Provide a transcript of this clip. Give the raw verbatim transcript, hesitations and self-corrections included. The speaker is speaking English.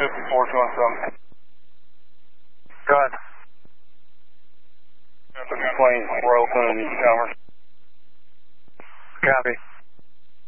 fifty-four two one seven. Go ahead. Planes were open and showers. Copy.